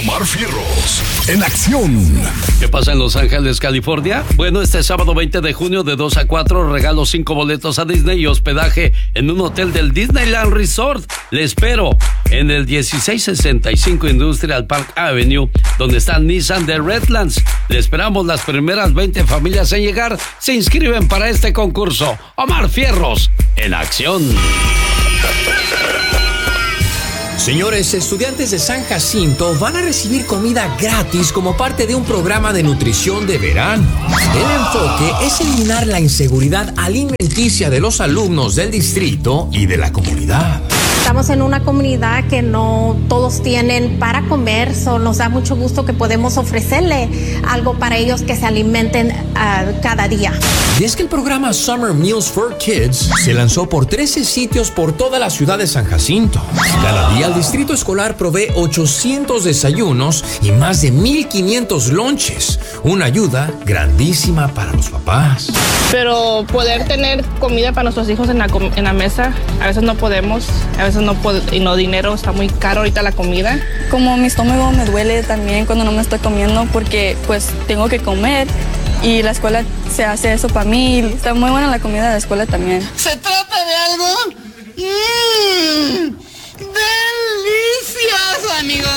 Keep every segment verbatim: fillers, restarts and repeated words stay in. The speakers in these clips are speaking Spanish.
Omar Fierros, en acción. ¿Qué pasa en Los Ángeles, California? Bueno, este sábado veinte de junio de dos a cuatro regalo cinco boletos a Disney y hospedaje en un hotel del Disneyland Resort. Le espero en el dieciséis sesenta y cinco Industrial Park Avenue, donde está Nissan de Redlands. Le esperamos. Las primeras veinte familias en llegar se inscriben para este concurso. Omar Fierros, en acción. Señores, estudiantes de San Jacinto van a recibir comida gratis como parte de un programa de nutrición de verano. El enfoque es eliminar la inseguridad alimenticia de los alumnos del distrito y de la comunidad. Estamos en una comunidad que no todos tienen para comer, so nos da mucho gusto que podemos ofrecerle algo para ellos que se alimenten uh, cada día. Y es que el programa Summer Meals for Kids se lanzó por trece sitios por toda la ciudad de San Jacinto. Cada día el distrito escolar provee ochocientos desayunos y más de mil quinientos lonches. Una ayuda grandísima para los papás. Pero poder tener comida para nuestros hijos en la, en la mesa, a veces no podemos, a veces no puedo, y no dinero, está muy caro ahorita la comida. Como mi estómago me duele también cuando no me estoy comiendo porque pues tengo que comer y la escuela se hace eso para mí. Está muy buena la comida de la escuela también. ¿Se trata de algo? ¡Mmm! ¡Delicioso, amigos!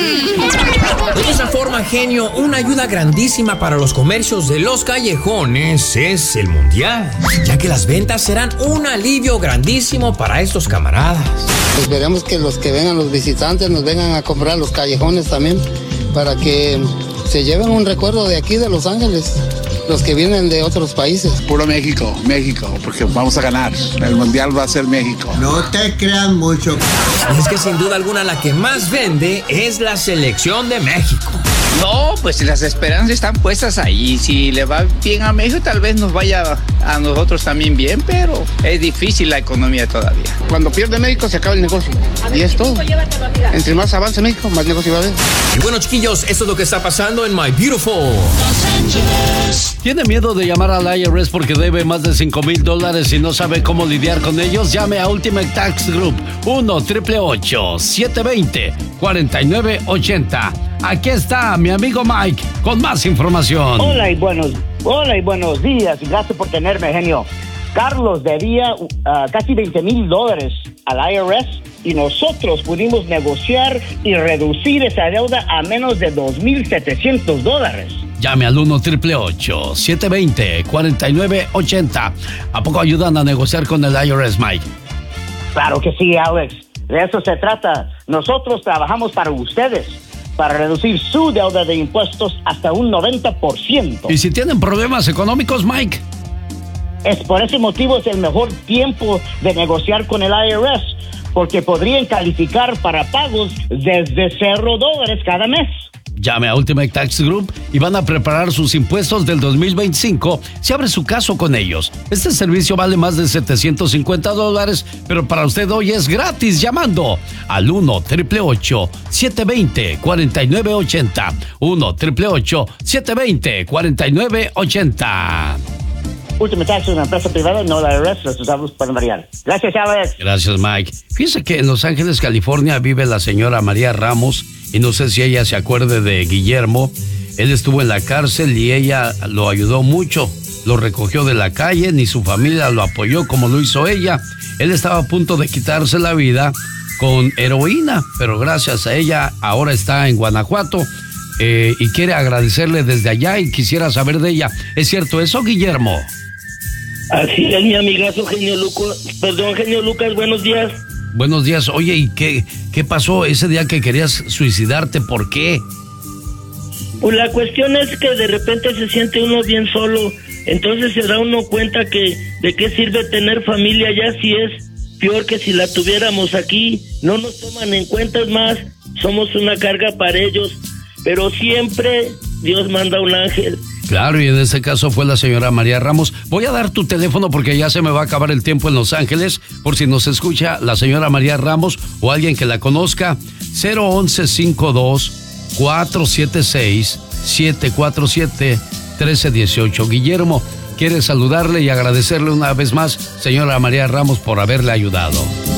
¡Mmm! De esa forma, genio, una ayuda grandísima para los comercios de los callejones es el mundial, ya que las ventas serán un alivio grandísimo para estos camaradas. Esperemos que los que vengan, los visitantes, nos vengan a comprar los callejones también, para que se lleven un recuerdo de aquí de Los Ángeles, los que vienen de otros países. Puro México, México, porque vamos a ganar. El mundial va a ser México. No te crean mucho. Y es que sin duda alguna la que más vende es la selección de México. No, pues las esperanzas están puestas ahí. Si le va bien a México, tal vez nos vaya a nosotros también bien, pero es difícil la economía todavía. Cuando pierde México se acaba el negocio. Y es todo. Entre más avance México, más negocio va a haber. Y bueno, chiquillos, esto es lo que está pasando en My Beautiful Los Ángeles. ¿Tiene miedo de llamar al I R S porque debe más de cinco mil dólares y no sabe cómo lidiar con ellos? Llame a Ultimate Tax Group uno ocho ocho ocho, siete dos cero, cuatro nueve ocho cero. Aquí está mi amigo Mike con más información. Hola y buenos, hola y buenos días. Gracias por tenerme, genio. Carlos debía uh, casi veinte mil dólares al I R S y nosotros pudimos negociar y reducir esa deuda a menos de dos mil setecientos dólares. Llame al uno ocho ocho ocho, siete dos cero, cuatro nueve ocho cero. ¿A poco ayudan a negociar con el I R S, Mike? Claro que sí, Alex. De eso se trata. Nosotros trabajamos para ustedes, para reducir su deuda de impuestos hasta un noventa por ciento. ¿Y si tienen problemas económicos, Mike? Es por ese motivo es el mejor tiempo de negociar con el I R S, porque podrían calificar para pagos desde cero dólares cada mes. Llame a Ultimate Tax Group y van a preparar sus impuestos del dos mil veinticinco si abre su caso con ellos. Este servicio vale más de setecientos cincuenta dólares, pero para usted hoy es gratis llamando al uno ocho ocho ocho, siete dos cero, cuatro nueve ocho cero. uno ocho ocho ocho, siete dos cero, cuatro nueve ocho cero. Ultimate Tax es una empresa privada, no la I R S, los usados pueden variar. Gracias, Alex. Gracias, Mike. Fíjese que en Los Ángeles, California, vive la señora María Ramos, y no sé si ella se acuerde de Guillermo. Él estuvo en la cárcel y ella lo ayudó mucho. Lo recogió de la calle, ni su familia lo apoyó como lo hizo ella. Él estaba a punto de quitarse la vida con heroína, pero gracias a ella ahora está en Guanajuato. Eh, y quiere agradecerle desde allá y quisiera saber de ella. ¿Es cierto eso, Guillermo? Así es, mi amigazo Genio Lucas. Perdón, Genio Lucas, buenos días. Buenos días. Oye, ¿y qué, qué pasó ese día que querías suicidarte? ¿Por qué? Pues la cuestión es que de repente se siente uno bien solo. Entonces se da uno cuenta que de qué sirve tener familia ya si es peor que si la tuviéramos aquí. No nos toman en cuenta, es más, somos una carga para ellos. Pero siempre Dios manda un ángel. Claro, y en este caso fue la señora María Ramos. Voy a dar tu teléfono porque ya se me va a acabar el tiempo en Los Ángeles, por si nos escucha la señora María Ramos o alguien que la conozca. cero once cincuenta y dos, cuatrocientos setenta y seis, setecientos cuarenta y siete, trece dieciocho. Guillermo quiere saludarle y agradecerle una vez más, señora María Ramos, por haberle ayudado.